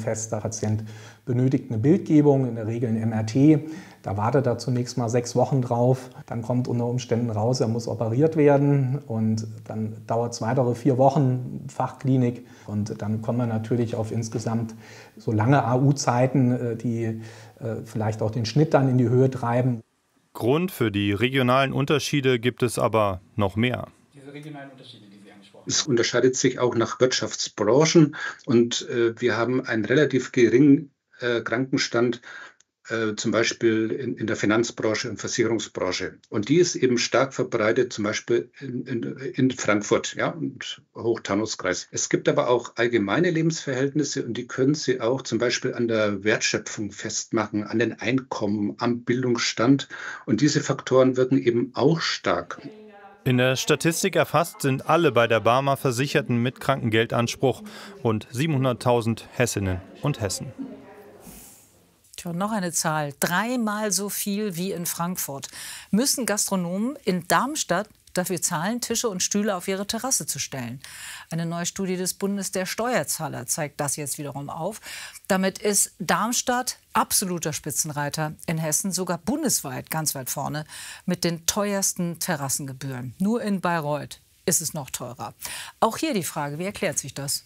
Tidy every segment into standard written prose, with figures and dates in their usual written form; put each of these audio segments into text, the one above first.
fest, der Patient benötigt eine Bildgebung, in der Regel ein MRT. Da wartet er zunächst mal 6 Wochen drauf. Dann kommt unter Umständen raus, er muss operiert werden. Und dann dauert es weitere 4 Wochen Fachklinik. Und dann kommen wir natürlich auf insgesamt so lange AU-Zeiten, die vielleicht auch den Schnitt dann in die Höhe treiben. Grund für die regionalen Unterschiede gibt es aber noch mehr. Diese regionalen Unterschiede, die Sie angesprochen haben. Es unterscheidet sich auch nach Wirtschaftsbranchen und wir haben einen relativ geringen Krankenstand, zum Beispiel in der Finanzbranche und Versicherungsbranche. Und die ist eben stark verbreitet, zum Beispiel in Frankfurt, ja, und Hochtaunuskreis. Es gibt aber auch allgemeine Lebensverhältnisse und die können Sie auch zum Beispiel an der Wertschöpfung festmachen, an den Einkommen, am Bildungsstand. Und diese Faktoren wirken eben auch stark. In der Statistik erfasst sind alle bei der Barmer Versicherten mit Krankengeldanspruch, rund 700.000 Hessinnen und Hessen. Tja, noch eine Zahl, 3-mal so viel wie in Frankfurt. Müssen Gastronomen in Darmstadt dafür zahlen, Tische und Stühle auf ihre Terrasse zu stellen. Eine neue Studie des Bundes der Steuerzahler zeigt das jetzt wiederum auf. Damit ist Darmstadt absoluter Spitzenreiter in Hessen, sogar bundesweit ganz weit vorne mit den teuersten Terrassengebühren. Nur in Bayreuth ist es noch teurer. Auch hier die Frage, wie erklärt sich das?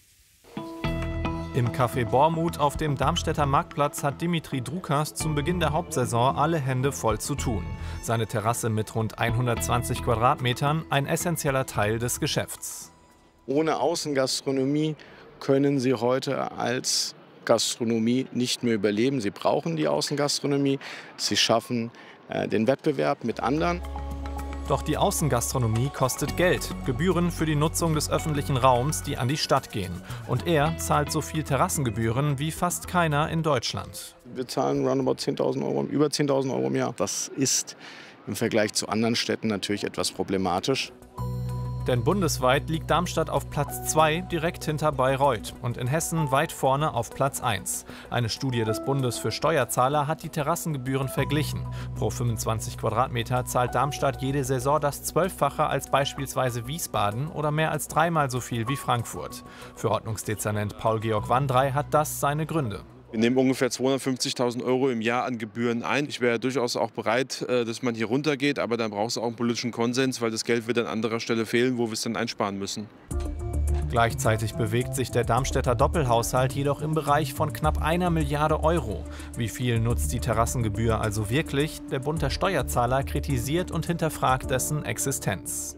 Im Café Bormuth auf dem Darmstädter Marktplatz hat Dimitri Drukas zum Beginn der Hauptsaison alle Hände voll zu tun. Seine Terrasse mit rund 120 Quadratmetern, ein essentieller Teil des Geschäfts. Ohne Außengastronomie können Sie heute als Gastronomie nicht mehr überleben. Sie brauchen die Außengastronomie. Sie schaffen den Wettbewerb mit anderen. Doch die Außengastronomie kostet Geld. Gebühren für die Nutzung des öffentlichen Raums, die an die Stadt gehen. Und er zahlt so viel Terrassengebühren wie fast keiner in Deutschland. Wir zahlen roundabout 10.000 Euro, über 10.000 Euro im Jahr. Das ist im Vergleich zu anderen Städten natürlich etwas problematisch. Denn bundesweit liegt Darmstadt auf Platz 2 direkt hinter Bayreuth und in Hessen weit vorne auf Platz 1. Eine Studie des Bundes für Steuerzahler hat die Terrassengebühren verglichen. Pro 25 Quadratmeter zahlt Darmstadt jede Saison das 12-fache als beispielsweise Wiesbaden oder mehr als 3-mal so viel wie Frankfurt. Für Ordnungsdezernent Paul-Georg Wandrei hat das seine Gründe. Wir nehmen ungefähr 250.000 Euro im Jahr an Gebühren ein. Ich wäre durchaus auch bereit, dass man hier runtergeht, aber dann braucht es auch einen politischen Konsens, weil das Geld wird an anderer Stelle fehlen, wo wir es dann einsparen müssen. Gleichzeitig bewegt sich der Darmstädter Doppelhaushalt jedoch im Bereich von knapp 1 Milliarde Euro. Wie viel nutzt die Terrassengebühr also wirklich? Der Bund der Steuerzahler kritisiert und hinterfragt dessen Existenz.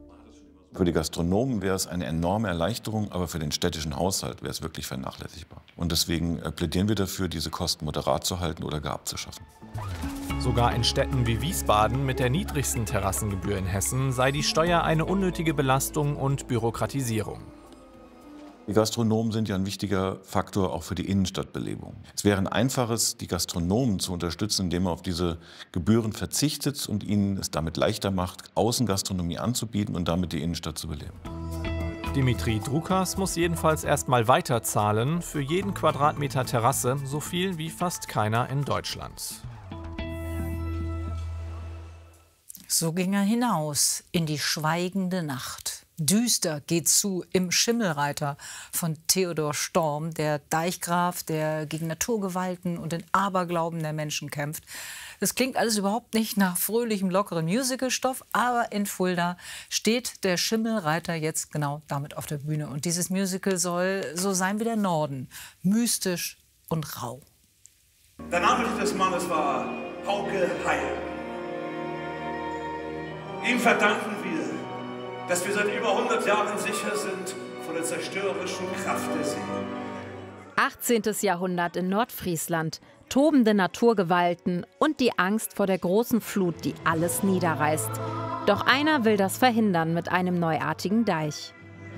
Für die Gastronomen wäre es eine enorme Erleichterung, aber für den städtischen Haushalt wäre es wirklich vernachlässigbar. Und deswegen plädieren wir dafür, diese Kosten moderat zu halten oder gar abzuschaffen. Sogar in Städten wie Wiesbaden mit der niedrigsten Terrassengebühr in Hessen sei die Steuer eine unnötige Belastung und Bürokratisierung. Die Gastronomen sind ja ein wichtiger Faktor auch für die Innenstadtbelebung. Es wäre ein einfaches, die Gastronomen zu unterstützen, indem man auf diese Gebühren verzichtet und ihnen es damit leichter macht, Außengastronomie anzubieten und damit die Innenstadt zu beleben. Dimitri Drukas muss jedenfalls erst mal weiterzahlen, für jeden Quadratmeter Terrasse so viel wie fast keiner in Deutschland. So ging er hinaus in die schweigende Nacht. Düster geht zu im Schimmelreiter von Theodor Storm, der Deichgraf, der gegen Naturgewalten und den Aberglauben der Menschen kämpft. Das klingt alles überhaupt nicht nach fröhlichem, lockeren Musicalstoff, aber in Fulda steht der Schimmelreiter jetzt genau damit auf der Bühne. Und dieses Musical soll so sein wie der Norden, mystisch und rau. Der Name des Mannes war Hauke Heil. Ihm verdanken wir, dass wir seit über 100 Jahren sicher sind vor der zerstörerischen Kraft der See. 18. Jahrhundert in Nordfriesland, tobende Naturgewalten und die Angst vor der großen Flut, die alles niederreißt. Doch einer will das verhindern mit einem neuartigen Deich.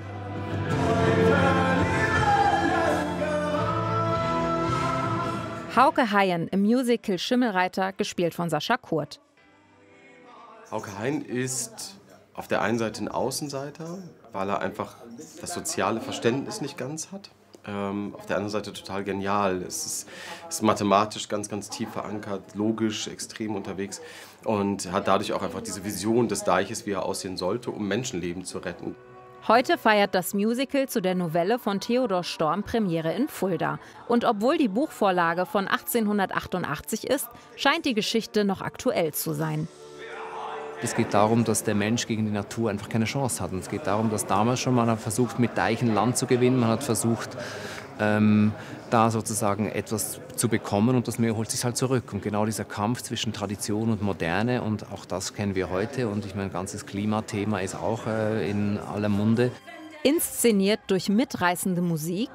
Hauke Haien im Musical Schimmelreiter, gespielt von Sascha Kurt. Hauke Haien ist auf der einen Seite ein Außenseiter, weil er einfach das soziale Verständnis nicht ganz hat. Auf der anderen Seite total genial. Es ist mathematisch ganz, ganz tief verankert, logisch, extrem unterwegs und hat dadurch auch einfach diese Vision des Deiches, wie er aussehen sollte, um Menschenleben zu retten. Heute feiert das Musical zu der Novelle von Theodor Storm Premiere in Fulda. Und obwohl die Buchvorlage von 1888 ist, scheint die Geschichte noch aktuell zu sein. Es geht darum, dass der Mensch gegen die Natur einfach keine Chance hat. Und es geht darum, dass damals schon man hat versucht, mit Deichen Land zu gewinnen. Man hat versucht, da sozusagen etwas zu bekommen und das Meer holt sich halt zurück. Und genau dieser Kampf zwischen Tradition und Moderne, und auch das kennen wir heute. Und ich meine, ganzes Klimathema ist auch in aller Munde. Inszeniert durch mitreißende Musik,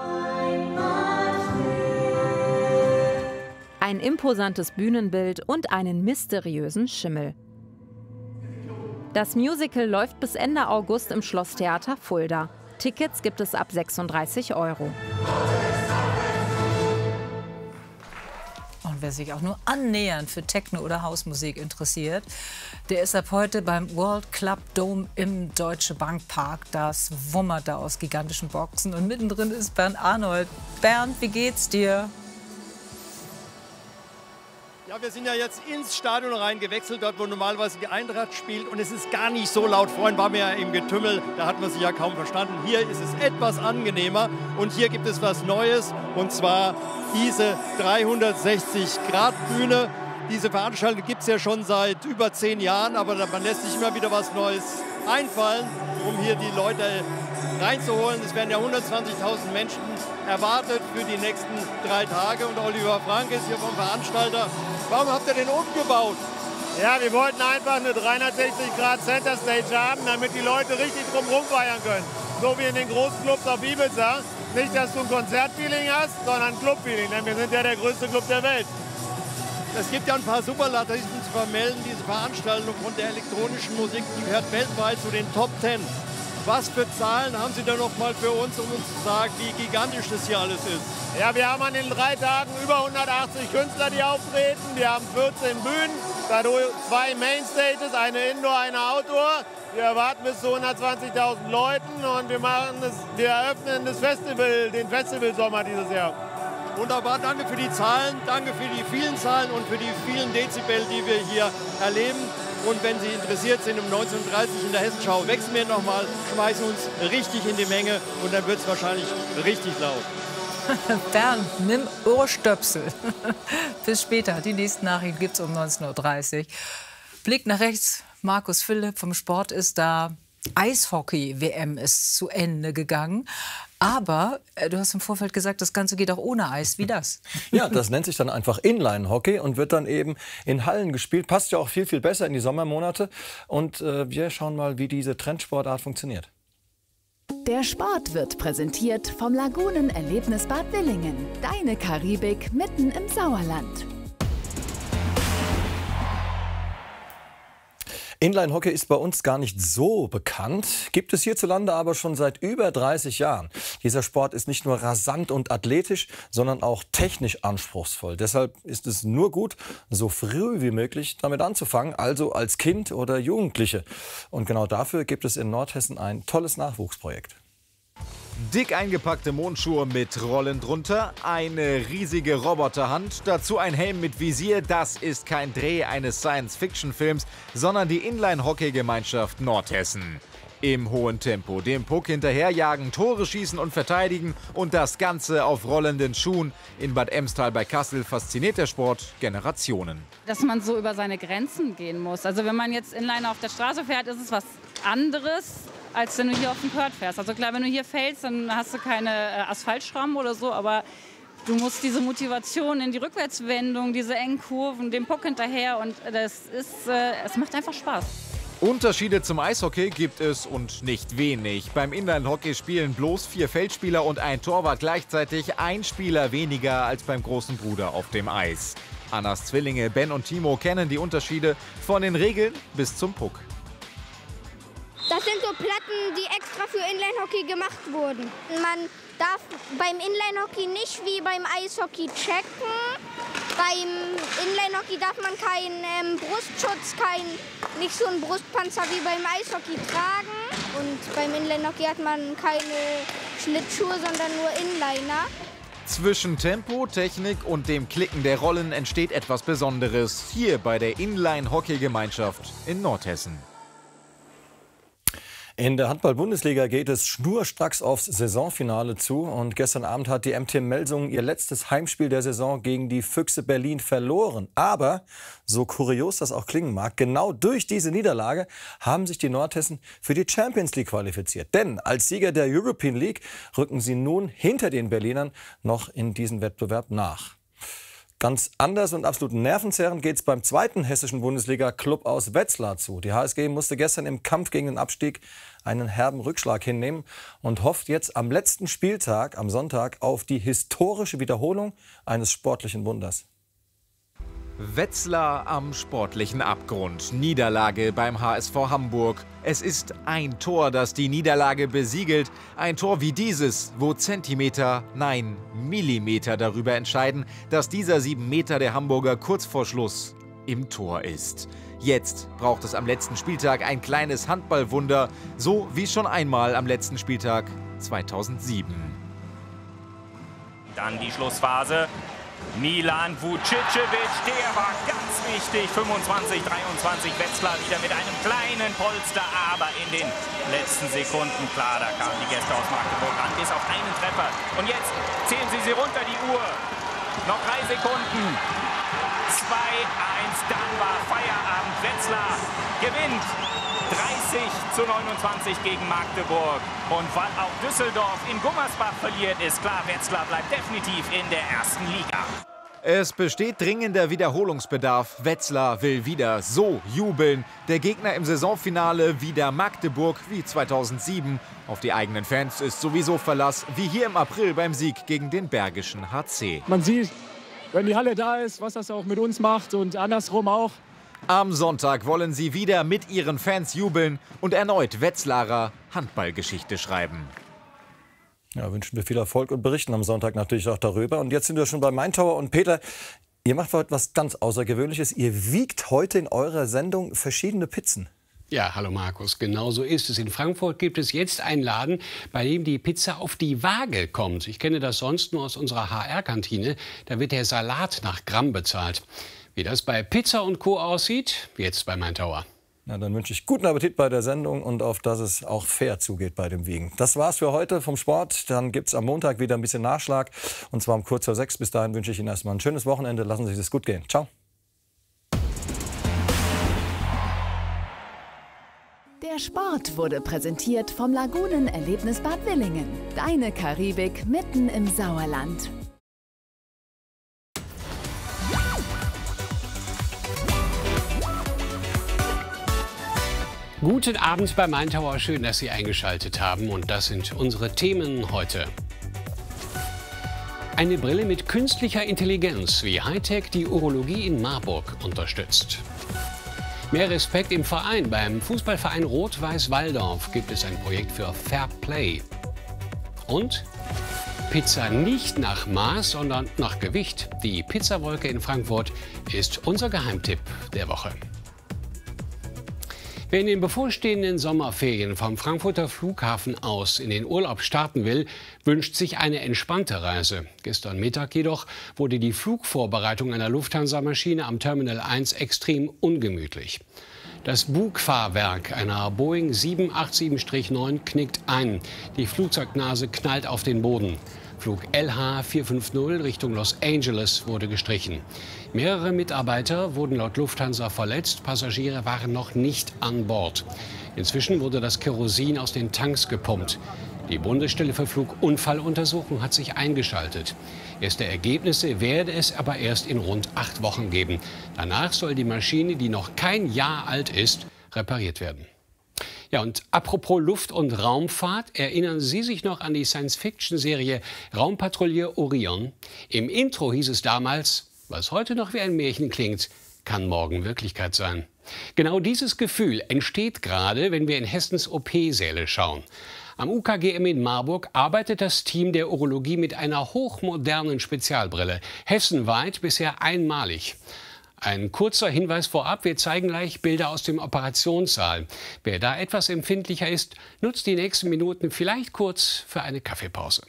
ein imposantes Bühnenbild und einen mysteriösen Schimmel. Das Musical läuft bis Ende August im Schlosstheater Fulda. Tickets gibt es ab 36 €. Und wer sich auch nur annähernd für Techno oder Hausmusik interessiert, der ist ab heute beim World Club Dome im Deutsche Bank Park. Das wummert da aus gigantischen Boxen. Und mittendrin ist Bernd Arnold. Bernd, wie geht's dir? Ja, wir sind ja jetzt ins Stadion rein gewechselt, dort wo normalerweise die Eintracht spielt. Und es ist gar nicht so laut. Vorhin waren wir ja im Getümmel, da hat man sich ja kaum verstanden. Hier ist es etwas angenehmer und hier gibt es was Neues. Und zwar diese 360-Grad-Bühne. Diese Veranstaltung gibt es ja schon seit über 10 Jahren, aber man lässt sich immer wieder was Neues einfallen, um hier die Leute reinzuholen. Es werden ja 120.000 Menschen erwartet für die nächsten 3 Tage. Und Oliver Frank ist hier vom Veranstalter. Warum habt ihr den umgebaut? Ja, wir wollten einfach eine 360-Grad Center Stage haben, damit die Leute richtig drumherum feiern können. So wie in den großen Clubs auf Ibiza. Nicht, dass du ein Konzertfeeling hast, sondern ein Clubfeeling, denn wir sind ja der größte Club der Welt. Es gibt ja ein paar Superlativisten zu vermelden. Diese Veranstaltung von der elektronischen Musik, die gehört weltweit zu den Top 10. Was für Zahlen haben Sie da noch mal für uns, um uns zu sagen, wie gigantisch das hier alles ist? Ja, wir haben an den 3 Tagen über 180 Künstler, die auftreten. Wir haben 14 Bühnen, dadurch 2 Mainstages, eine Indoor, eine Outdoor. Wir erwarten bis zu 120.000 Leuten und wir eröffnen das Festival, den Festivalsommer dieses Jahr. Wunderbar, danke für die Zahlen, danke für die vielen Zahlen und für die vielen Dezibel, die wir hier erleben. Und wenn Sie interessiert sind, um 19:30 in der Hessenschau wechseln wir nochmal, schmeißen uns richtig in die Menge und dann wird es wahrscheinlich richtig laut. Bernd, nimm Ohrstöpsel. Bis später. Die nächsten Nachrichten gibt es um 19:30 Uhr. Blick nach rechts. Markus Philipp vom Sport ist da. Eishockey-WM ist zu Ende gegangen. Aber du hast im Vorfeld gesagt, das Ganze geht auch ohne Eis. Wie das? Ja, das nennt sich dann einfach Inline-Hockey und wird dann eben in Hallen gespielt. Passt ja auch viel, viel besser in die Sommermonate. Und wir schauen mal, wie diese Trendsportart funktioniert. Der Sport wird präsentiert vom Lagunen-Erlebnisbad Willingen. Deine Karibik mitten im Sauerland. Inline-Hockey ist bei uns gar nicht so bekannt, gibt es hierzulande aber schon seit über 30 Jahren. Dieser Sport ist nicht nur rasant und athletisch, sondern auch technisch anspruchsvoll. Deshalb ist es nur gut, so früh wie möglich damit anzufangen, also als Kind oder Jugendliche. Und genau dafür gibt es in Nordhessen ein tolles Nachwuchsprojekt. Dick eingepackte Mondschuhe mit Rollen drunter, eine riesige Roboterhand, dazu ein Helm mit Visier. Das ist kein Dreh eines Science-Fiction-Films, sondern die Inline-Hockey-Gemeinschaft Nordhessen. Im hohen Tempo dem Puck hinterherjagen, Tore schießen und verteidigen und das Ganze auf rollenden Schuhen. In Bad Emstal bei Kassel fasziniert der Sport Generationen. Dass man so über seine Grenzen gehen muss. Also wenn man jetzt Inliner auf der Straße fährt, ist es was anderes, als wenn du hier auf dem Kurt fährst. Also klar, wenn du hier fällst, dann hast du keine Asphaltschrammen oder so, aber du musst diese Motivation in die Rückwärtswendung, diese engen Kurven, dem Puck hinterher und es macht einfach Spaß. Unterschiede zum Eishockey gibt es und nicht wenig. Beim Inline-Hockey spielen bloß 4 Feldspieler und ein Torwart gleichzeitig, ein Spieler weniger als beim großen Bruder auf dem Eis. Annas Zwillinge Ben und Timo kennen die Unterschiede von den Regeln bis zum Puck. Das sind so Platten, die extra für Inline-Hockey gemacht wurden. Man darf beim Inline-Hockey nicht wie beim Eishockey checken. Beim Inline-Hockey darf man keinen Brustschutz, nicht so einen Brustpanzer wie beim Eishockey tragen. Und beim Inline-Hockey hat man keine Schlittschuhe, sondern nur Inliner. Zwischen Tempo, Technik und dem Klicken der Rollen entsteht etwas Besonderes. Hier bei der Inline-Hockey-Gemeinschaft in Nordhessen. In der Handball-Bundesliga geht es schnurstracks aufs Saisonfinale zu. Und gestern Abend hat die MT Melsungen ihr letztes Heimspiel der Saison gegen die Füchse Berlin verloren. Aber, so kurios das auch klingen mag, genau durch diese Niederlage haben sich die Nordhessen für die Champions League qualifiziert. Denn als Sieger der European League rücken sie nun hinter den Berlinern noch in diesen Wettbewerb nach. Ganz anders und absolut nervenzerrend geht es beim zweiten hessischen Bundesliga-Club aus Wetzlar zu. Die HSG musste gestern im Kampf gegen den Abstieg einen herben Rückschlag hinnehmen und hofft jetzt am letzten Spieltag, am Sonntag, auf die historische Wiederholung eines sportlichen Wunders. Wetzlar am sportlichen Abgrund. Niederlage beim HSV Hamburg. Es ist ein Tor, das die Niederlage besiegelt. Ein Tor wie dieses, wo Zentimeter, nein, Millimeter darüber entscheiden, dass dieser 7 Meter der Hamburger kurz vor Schluss im Tor ist. Jetzt braucht es am letzten Spieltag ein kleines Handballwunder, so wie schon einmal am letzten Spieltag 2007. Dann die Schlussphase. Milan Vučičević, der war ganz wichtig. 25, 23, Wetzlar wieder mit einem kleinen Polster, aber in den letzten Sekunden, klar, da kamen die Gäste aus Magdeburg ran, bis auf einen Treffer. Und jetzt zählen sie runter, die Uhr. Noch 3 Sekunden. 2-1, dann war Feierabend. Wetzlar gewinnt 30:29 gegen Magdeburg. Und weil auch Düsseldorf in Gummersbach verliert, ist klar, Wetzlar bleibt definitiv in der ersten Liga. Es besteht dringender Wiederholungsbedarf. Wetzlar will wieder so jubeln. Der Gegner im Saisonfinale wieder Magdeburg wie 2007. Auf die eigenen Fans ist sowieso Verlass, wie hier im April beim Sieg gegen den Bergischen HC. Man sieht, wenn die Halle da ist, was das auch mit uns macht und andersrum auch. Am Sonntag wollen sie wieder mit ihren Fans jubeln und erneut Wetzlarer Handballgeschichte schreiben. Ja, wünschen wir viel Erfolg und berichten am Sonntag natürlich auch darüber. Und jetzt sind wir schon bei Maintower. Und Peter, ihr macht heute was ganz Außergewöhnliches. Ihr wiegt heute in eurer Sendung verschiedene Pizzen. Ja, hallo Markus, genau so ist es. In Frankfurt gibt es jetzt einen Laden, bei dem die Pizza auf die Waage kommt. Ich kenne das sonst nur aus unserer HR-Kantine. Da wird der Salat nach Gramm bezahlt. Wie das bei Pizza und Co. aussieht, jetzt bei Maintower. Na, dann wünsche ich guten Appetit bei der Sendung und auf, dass es auch fair zugeht bei dem Wiegen. Das war's für heute vom Sport. Dann gibt es am Montag wieder ein bisschen Nachschlag. Und zwar um kurz vor 6. Bis dahin wünsche ich Ihnen erstmal ein schönes Wochenende. Lassen Sie es gut gehen. Ciao. Der Sport wurde präsentiert vom Lagunen-Erlebnisbad Willingen. Deine Karibik mitten im Sauerland. Guten Abend bei Maintower, schön, dass Sie eingeschaltet haben. Und das sind unsere Themen heute. Eine Brille mit künstlicher Intelligenz, wie Hightech die Urologie in Marburg unterstützt. Mehr Respekt im Verein. Beim Fußballverein Rot-Weiß Walldorf gibt es ein Projekt für Fair Play. Und Pizza nicht nach Maß, sondern nach Gewicht. Die Pizzawolke in Frankfurt ist unser Geheimtipp der Woche. Wer in den bevorstehenden Sommerferien vom Frankfurter Flughafen aus in den Urlaub starten will, wünscht sich eine entspannte Reise. Gestern Mittag jedoch wurde die Flugvorbereitung einer Lufthansa-Maschine am Terminal 1 extrem ungemütlich. Das Bugfahrwerk einer Boeing 787-9 knickt ein. Die Flugzeugnase knallt auf den Boden. Flug LH 450 Richtung Los Angeles wurde gestrichen. Mehrere Mitarbeiter wurden laut Lufthansa verletzt, Passagiere waren noch nicht an Bord. Inzwischen wurde das Kerosin aus den Tanks gepumpt. Die Bundesstelle für Flugunfalluntersuchung hat sich eingeschaltet. Erste Ergebnisse werde es aber erst in rund 8 Wochen geben. Danach soll die Maschine, die noch kein Jahr alt ist, repariert werden. Ja, und apropos Luft- und Raumfahrt, erinnern Sie sich noch an die Science-Fiction-Serie Raumpatrouille Orion? Im Intro hieß es damals, was heute noch wie ein Märchen klingt, kann morgen Wirklichkeit sein. Genau dieses Gefühl entsteht gerade, wenn wir in Hessens OP-Säle schauen. Am UKGM in Marburg arbeitet das Team der Urologie mit einer hochmodernen Spezialbrille. Hessenweit bisher einmalig. Ein kurzer Hinweis vorab, wir zeigen gleich Bilder aus dem Operationssaal. Wer da etwas empfindlicher ist, nutzt die nächsten Minuten vielleicht kurz für eine Kaffeepause.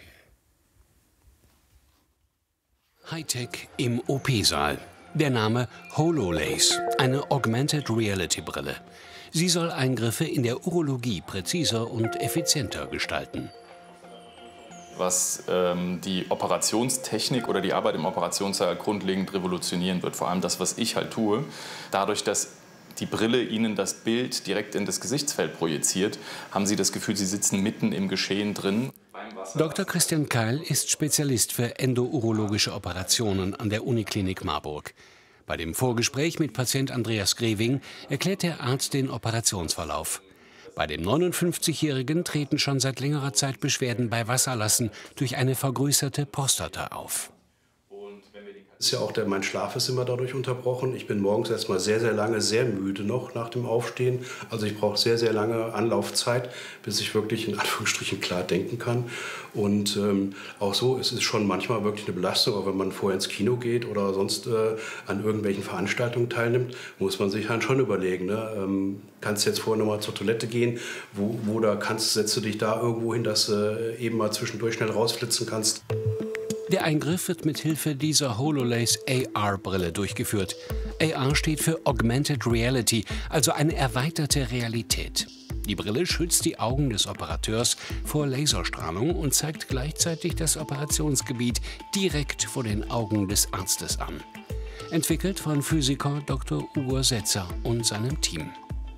Hightech im OP-Saal. Der Name HoloLace, eine Augmented Reality Brille. Sie soll Eingriffe in der Urologie präziser und effizienter gestalten. Was die Operationstechnik oder die Arbeit im Operationssaal grundlegend revolutionieren wird. Vor allem das, was ich halt tue. Dadurch, dass die Brille Ihnen das Bild direkt in das Gesichtsfeld projiziert, haben Sie das Gefühl, Sie sitzen mitten im Geschehen drin. Dr. Christian Keil ist Spezialist für endourologische Operationen an der Uniklinik Marburg. Bei dem Vorgespräch mit Patient Andreas Greving erklärt der Arzt den Operationsverlauf. Bei dem 59-Jährigen treten schon seit längerer Zeit Beschwerden bei Wasserlassen durch eine vergrößerte Prostata auf. Ist ja auch mein Schlaf ist immer dadurch unterbrochen. Ich bin morgens erstmal sehr, sehr lange sehr müde noch nach dem Aufstehen. Also ich brauche sehr, sehr lange Anlaufzeit, bis ich wirklich in Anführungsstrichen klar denken kann. Und auch so, es ist schon manchmal wirklich eine Belastung, auch wenn man vorher ins Kino geht oder sonst an irgendwelchen Veranstaltungen teilnimmt, muss man sich dann schon überlegen, ne? Kannst du jetzt vorher noch mal zur Toilette gehen, setzt du dich da irgendwo hin, dass du eben mal zwischendurch schnell rausflitzen kannst. Der Eingriff wird mit Hilfe dieser HoloLace AR-Brille durchgeführt. AR steht für Augmented Reality, also eine erweiterte Realität. Die Brille schützt die Augen des Operateurs vor Laserstrahlung und zeigt gleichzeitig das Operationsgebiet direkt vor den Augen des Arztes an. Entwickelt von Physiker Dr. Ugo Setzer und seinem Team.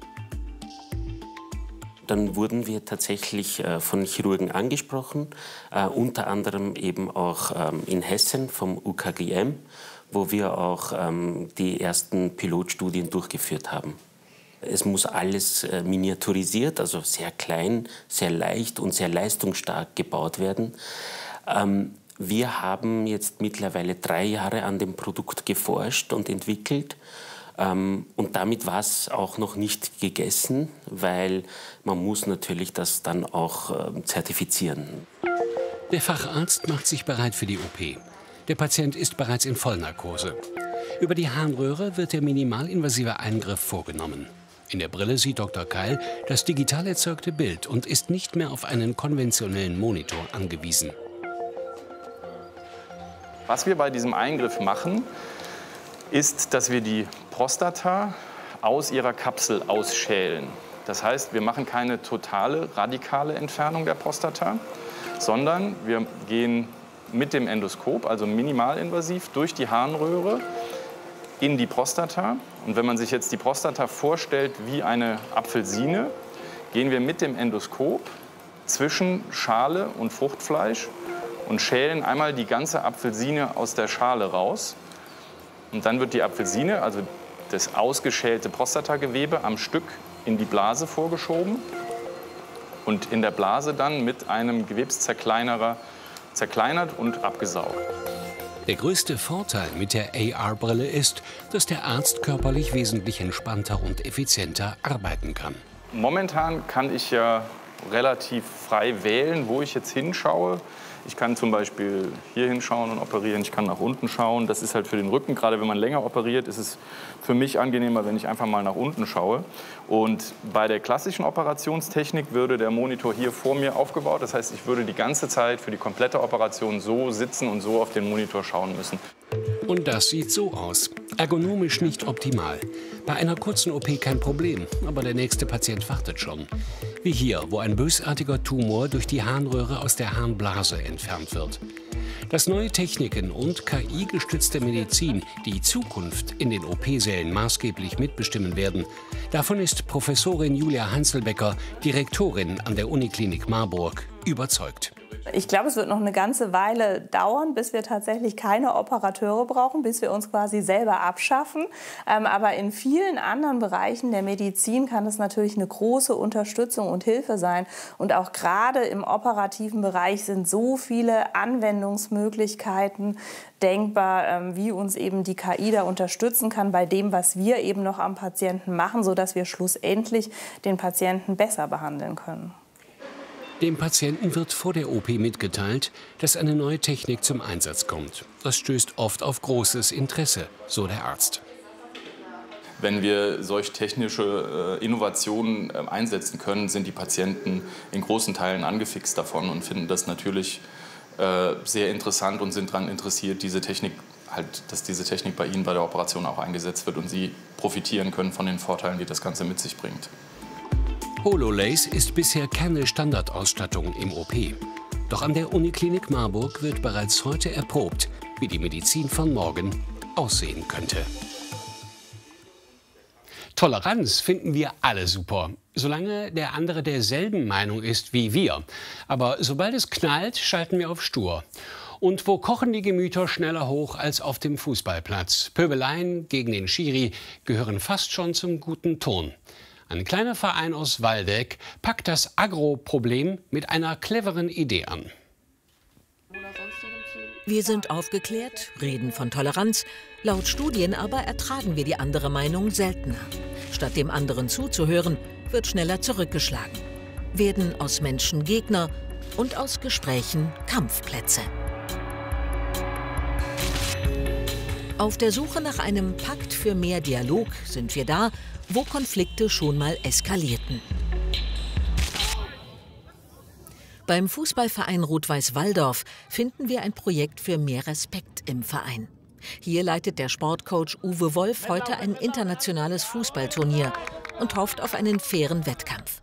Dann wurden wir tatsächlich von Chirurgen angesprochen, unter anderem eben auch in Hessen vom UKGM, wo wir auch die ersten Pilotstudien durchgeführt haben. Es muss alles miniaturisiert, also sehr klein, sehr leicht und sehr leistungsstark gebaut werden. Wir haben jetzt mittlerweile 3 Jahre an dem Produkt geforscht und entwickelt. Und damit war es auch noch nicht gegessen, weil man muss natürlich das dann auch zertifizieren. Der Facharzt macht sich bereit für die OP. Der Patient ist bereits in Vollnarkose. Über die Harnröhre wird der minimalinvasive Eingriff vorgenommen. In der Brille sieht Dr. Keil das digital erzeugte Bild und ist nicht mehr auf einen konventionellen Monitor angewiesen. Was wir bei diesem Eingriff machen, ist, dass wir die Prostata aus ihrer Kapsel ausschälen. Das heißt, wir machen keine totale, radikale Entfernung der Prostata, sondern wir gehen mit dem Endoskop, also minimalinvasiv, durch die Harnröhre in die Prostata. Und wenn man sich jetzt die Prostata vorstellt wie eine Apfelsine, gehen wir mit dem Endoskop zwischen Schale und Fruchtfleisch und schälen einmal die ganze Apfelsine aus der Schale raus. Und dann wird die Apfelsine, also das ausgeschälte Prostatagewebe, am Stück in die Blase vorgeschoben und in der Blase dann mit einem Gewebszerkleinerer zerkleinert und abgesaugt. Der größte Vorteil mit der AR-Brille ist, dass der Arzt körperlich wesentlich entspannter und effizienter arbeiten kann. Momentan kann ich ja relativ frei wählen, wo ich jetzt hinschaue. Ich kann zum Beispiel hier hinschauen und operieren, ich kann nach unten schauen. Das ist halt für den Rücken, gerade wenn man länger operiert, ist es für mich angenehmer, wenn ich einfach mal nach unten schaue. Und bei der klassischen Operationstechnik würde der Monitor hier vor mir aufgebaut. Das heißt, ich würde die ganze Zeit für die komplette Operation so sitzen und so auf den Monitor schauen müssen. Und das sieht so aus. Ergonomisch nicht optimal. Bei einer kurzen OP kein Problem, aber der nächste Patient wartet schon. Wie hier, wo ein bösartiger Tumor durch die Harnröhre aus der Harnblase entfernt wird. Dass neue Techniken und KI-gestützte Medizin die Zukunft in den OP-Sälen maßgeblich mitbestimmen werden, davon ist Professorin Julia Hanselbecker, Direktorin an der Uniklinik Marburg, überzeugt. Ich glaube, es wird noch eine ganze Weile dauern, bis wir tatsächlich keine Operateure brauchen, bis wir uns quasi selber abschaffen. Aber in vielen anderen Bereichen der Medizin kann es natürlich eine große Unterstützung und Hilfe sein. Und auch gerade im operativen Bereich sind so viele Anwendungsmöglichkeiten denkbar, wie uns eben die KI da unterstützen kann bei dem, was wir eben noch am Patienten machen, sodass wir schlussendlich den Patienten besser behandeln können. Dem Patienten wird vor der OP mitgeteilt, dass eine neue Technik zum Einsatz kommt. Das stößt oft auf großes Interesse, so der Arzt. Wenn wir solch technische Innovationen einsetzen können, sind die Patienten in großen Teilen angefixt davon und finden das natürlich sehr interessant und sind daran interessiert, diese Technik dass diese Technik bei Ihnen bei der Operation auch eingesetzt wird und Sie profitieren können von den Vorteilen, die das Ganze mit sich bringt. HoloLace ist bisher keine Standardausstattung im OP. Doch an der Uniklinik Marburg wird bereits heute erprobt, wie die Medizin von morgen aussehen könnte. Toleranz finden wir alle super, solange der andere derselben Meinung ist wie wir. Aber sobald es knallt, schalten wir auf stur. Und wo kochen die Gemüter schneller hoch als auf dem Fußballplatz? Pöbeleien gegen den Schiri gehören fast schon zum guten Ton. Ein kleiner Verein aus Waldeck packt das Agro-Problem mit einer cleveren Idee an. Wir sind aufgeklärt, reden von Toleranz. Laut Studien aber ertragen wir die andere Meinung seltener. Statt dem anderen zuzuhören, wird schneller zurückgeschlagen. Werden aus Menschen Gegner und aus Gesprächen Kampfplätze. Auf der Suche nach einem Pakt für mehr Dialog sind wir da, wo Konflikte schon mal eskalierten. Beim Fußballverein Rot-Weiß Walldorf finden wir ein Projekt für mehr Respekt im Verein. Hier leitet der Sportcoach Uwe Wolf heute ein internationales Fußballturnier und hofft auf einen fairen Wettkampf.